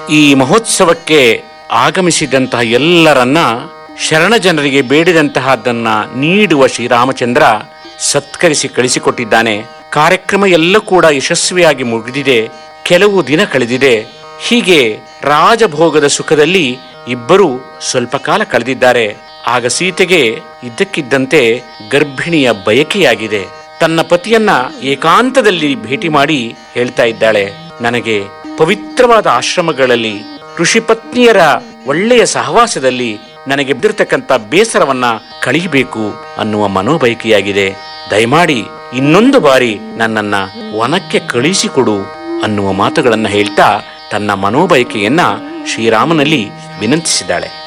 ಈ ಮಹೋತ್ಸವಕ್ಕೆ ಆಗಮಿಸಿದಂತಹ ಎಲ್ಲರನ್ನ ಶರಣ ಜನರಿಗೆ ಬೇಡಿದಂತಹದನ್ನ ನೀಡುವ ಶ್ರೀರಾಮಚಂದ್ರ ಸತ್ಕರಿಸಿ ಕಳಿಸಿಕೊಟ್ಟಿದ್ದಾನೆ. ಕಾರ್ಯಕ್ರಮ ಎಲ್ಲ ಕೂಡ ಯಶಸ್ವಿಯಾಗಿ ಮುಗಿದಿದೆ. ಕೆಲವು ದಿನ ಕಳೆದಿದೆ. ಹೀಗೆ ರಾಜಭೋಗದ ಸುಖದಲ್ಲಿ ಇಬ್ಬರು ಸ್ವಲ್ಪ ಕಾಲ ಕಳೆದಿದ್ದಾರೆ. ಆಗ ಸೀತೆಗೆ ಇದ್ದಕ್ಕಿದ್ದಂತೆ ಗರ್ಭಿಣಿಯ ಬಯಕೆಯಾಗಿದೆ. ತನ್ನ ಪತಿಯನ್ನ ಏಕಾಂತದಲ್ಲಿ ಭೇಟಿ ಮಾಡಿ ಹೇಳ್ತಾ ಇದ್ದಾಳೆ, ನನಗೆ ಪವಿತ್ರವಾದ ಆಶ್ರಮಗಳಲ್ಲಿ ಋಷಿ ಪತ್ನಿಯರ ಒಳ್ಳೆಯ ಸಹವಾಸದಲ್ಲಿ ನನಗೆ ಬಿದ್ದಿರತಕ್ಕಂಥ ಬೇಸರವನ್ನ ಕಳೀಬೇಕು ಅನ್ನುವ ಮನೋಬಯಕೆಯಾಗಿದೆ. ದಯಮಾಡಿ ಇನ್ನೊಂದು ಬಾರಿ ನನ್ನನ್ನ ವನಕ್ಕೆ ಕಳಿಸಿಕೊಡು ಅನ್ನುವ ಮಾತುಗಳನ್ನ ಹೇಳ್ತಾ ತನ್ನ ಮನೋಬಯಕೆಯನ್ನ ಶ್ರೀರಾಮನಲ್ಲಿ ವಿನಂತಿಸಿದ್ದಾಳೆ.